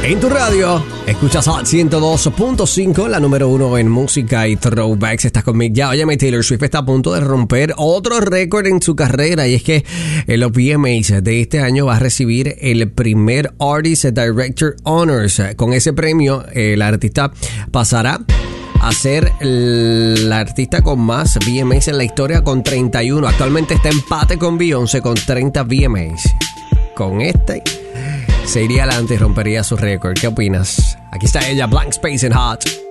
En tu radio, escuchas Hot 102.5, la número uno en música y throwbacks. Estás conmigo ya. Óyeme, Taylor Swift está a punto de romper otro récord en su carrera, y es que en los VMAs de este año va a recibir el primer Artist Director Honors. Con ese premio, la artista pasará a ser la artista con más VMAs en la historia, con 31. Actualmente está empate con Beyoncé con 30 VMAs. Con este se iría adelante y rompería su récord. ¿Qué opinas? Aquí está ella, Blank Space and Hot.